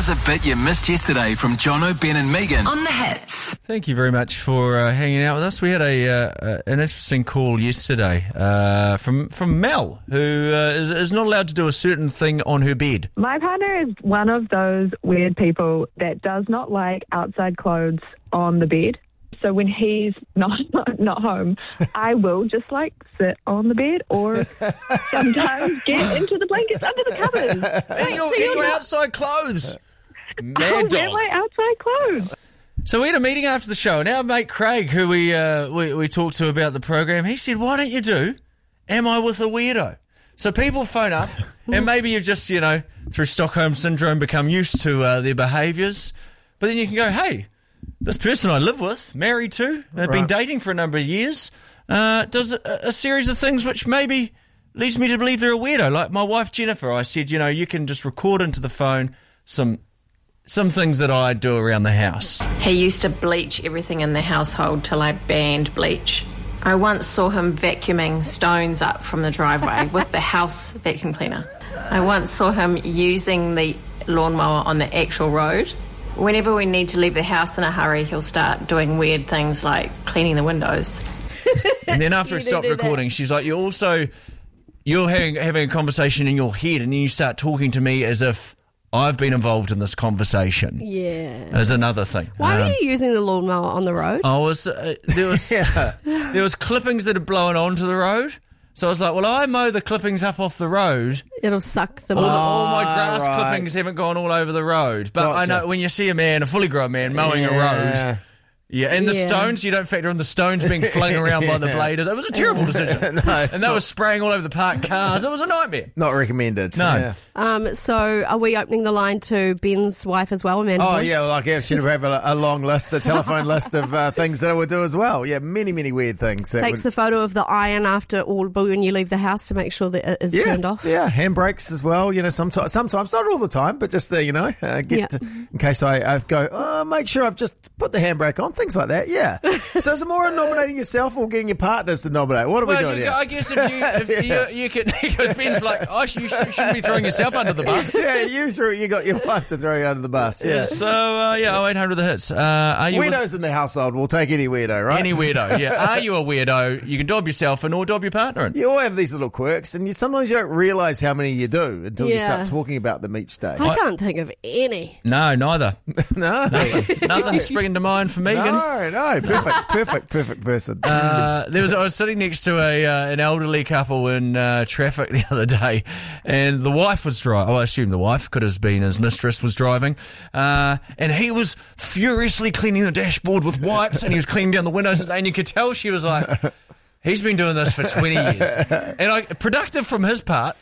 Here's a bit you missed yesterday from Jono, Ben and Megan on The Hits. Thank you very much for hanging out with us. We had an interesting call yesterday from Mel, who is not allowed to do a certain thing on her bed. My partner is one of those weird people that does not like outside clothes on the bed. So when he's not home, I will just sit on the bed or sometimes get into the blankets under the covers. In your outside clothes. I'll wear my outside clothes. So we had a meeting after the show, and our mate Craig, who we talked to about the program, he said, "Why don't you do Am I with a Weirdo?" So people phone up, and maybe you've just, through Stockholm Syndrome, become used to their behaviours, but then you can go, hey, this person I live with, married to, been dating for a number of years, does a series of things which maybe leads me to believe they're a weirdo. Like my wife Jennifer, I said, you can just record into the phone some things that I do around the house. He used to bleach everything in the household till I banned bleach. I once saw him vacuuming stones up from the driveway with the house vacuum cleaner. I once saw him using the lawnmower on the actual road. Whenever we need to leave the house in a hurry, he'll start doing weird things like cleaning the windows. And then after it stopped recording, she's like, you're having a conversation in your head, and then you start talking to me as if I've been involved in this conversation. Yeah. As another thing. Why were you using the lawnmower on the road? There was clippings that had blown onto the road. So I was like, well, I mow the clippings up off the road. It'll suck them all my grass clippings haven't gone all over the road. But I know when you see a fully grown man mowing a road... Yeah, and the stones, you don't factor in the stones being flung around by the bladers. It was a terrible decision. That was spraying all over the parked cars. It was a nightmare. Not recommended. No. Yeah. So are we opening the line to Ben's wife as well, Amanda? Oh, yeah, I should have a long list, a telephone list of things that I would do as well. Yeah, many, many weird things. Takes a photo of the iron after when you leave the house to make sure that it is turned off. Yeah, handbrakes as well. Sometimes, not all the time, but just, in case I go, make sure I've just put the handbrake on. Things like that, yeah. So is it more nominating yourself or getting your partners to nominate? What are we doing here? I guess if you can, because Ben's like, you shouldn't be throwing yourself under the bus. Yeah, you got your wife to throw you under the bus. Yeah. So 0800 the hits. Are you weirdos in the household? We'll take any weirdo, right? Any weirdo. Yeah. Are you a weirdo? You can dob yourself in or dob your partner in. You all have these little quirks, and sometimes you don't realise how many you do until you start talking about them each day. I can't think of any. No, neither. No, nothing's springing to mind for Megan. No, perfect person. I was sitting next to an elderly couple in traffic the other day, and the wife was driving. I assume the wife, could have been his mistress, was driving, and he was furiously cleaning the dashboard with wipes, and he was cleaning down the windows, and you could tell she was like, he's been doing this for 20 years. And productive from his part,